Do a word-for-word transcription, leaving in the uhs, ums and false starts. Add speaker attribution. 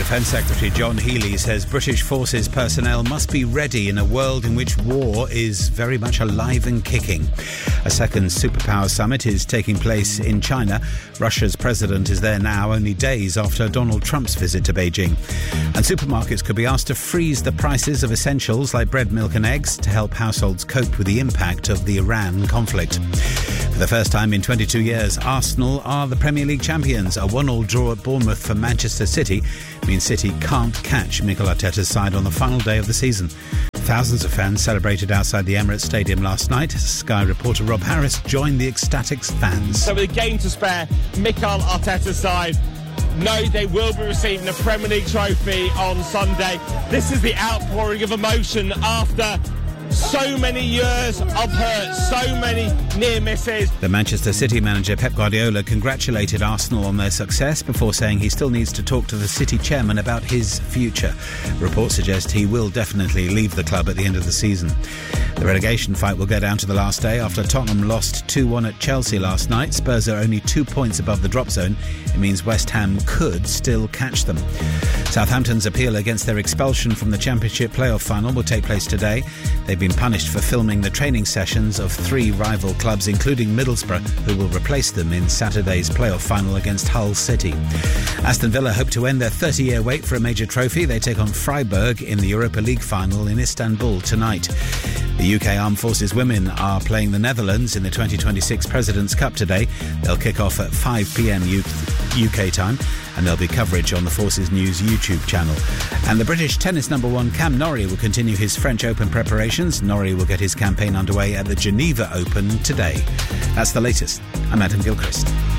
Speaker 1: Defence Secretary John Healey says British Forces personnel must be ready in a world in which war is very much alive and kicking. A second superpower summit is taking place in China. Russia's president is there now, only days after Donald Trump's visit to Beijing. And supermarkets could be asked to freeze the prices of essentials like bread, milk and eggs to help households cope with the impact of the Iran conflict. For the first time in twenty-two years, Arsenal are the Premier League champions. A one-all draw at Bournemouth for Manchester City means City can't catch Mikel Arteta's side on the final day of the season. Thousands of fans celebrated outside the Emirates Stadium last night. Sky reporter Rob Harris joined the ecstatic fans.
Speaker 2: So with a game to spare, Mikel Arteta's side know they will be receiving a Premier League trophy on Sunday. This is the outpouring of emotion after so many years of hurt, so many near misses.
Speaker 1: The Manchester City manager Pep Guardiola congratulated Arsenal on their success before saying he still needs to talk to the City chairman about his future. Reports suggest he will definitely leave the club at the end of the season. The relegation fight will go down to the last day after Tottenham lost two one at Chelsea last night. Spurs are only two points above the drop zone. It means West Ham could still catch them. Southampton's appeal against their expulsion from the Championship playoff final will take place today. They've been punished for filming the training sessions of three rival clubs, including Middlesbrough, who will replace them in Saturday's playoff final against Hull City. Aston Villa hope to end their thirty-year wait for a major trophy. They take on Freiburg in the Europa League final in Istanbul tonight. The U K Armed Forces women are playing the Netherlands in the twenty twenty-six President's Cup today. They'll kick off at five p.m. U K time, and there'll be coverage on the Forces News YouTube channel. And the British tennis number one Cam Norrie will continue his French Open preparations. Norrie will get his campaign underway at the Geneva Open today. That's the latest. I'm Adam Gilchrist.